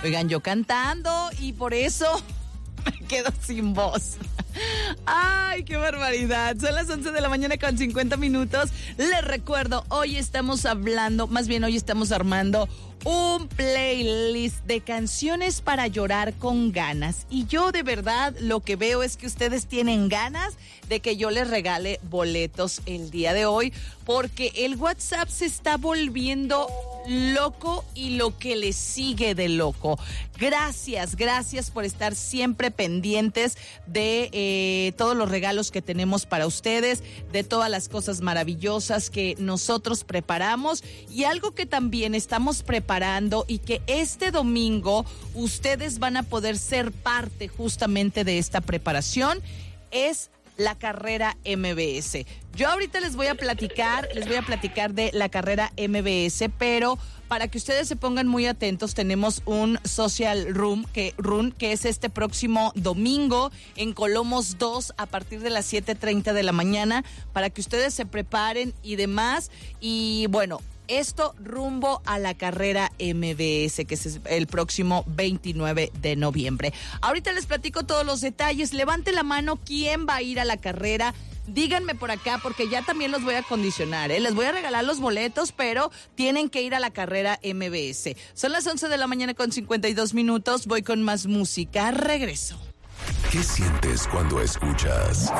Oigan, yo cantando y por eso me quedo sin voz. ¡Ay, qué barbaridad! Son las 11 de la mañana con 50 minutos. Les recuerdo, hoy estamos armando un playlist de canciones para llorar con ganas. Y yo de verdad lo que veo es que ustedes tienen ganas de que yo les regale boletos el día de hoy, porque el WhatsApp se está volviendo loco y lo que le sigue de loco. Gracias por estar siempre pendientes de todos los regalos que tenemos para ustedes, de todas las cosas maravillosas que nosotros preparamos, y algo que también estamos preparando y que este domingo ustedes van a poder ser parte justamente de esta preparación es la carrera MBS. Yo ahorita les voy a platicar de la carrera MBS, pero para que ustedes se pongan muy atentos, tenemos un social run que es este próximo domingo en Colomos 2 a partir de las 7:30 de la mañana, para que ustedes se preparen y demás. Y bueno, esto rumbo a la carrera MBS, que es el próximo 29 de noviembre. Ahorita les platico todos los detalles. Levante la mano quién va a ir a la carrera. Díganme por acá, porque ya también los voy a condicionar, Les voy a regalar los boletos, pero tienen que ir a la carrera MBS. Son las 11 de la mañana con 52 minutos. Voy con más música. Regreso. ¿Qué sientes cuando escuchas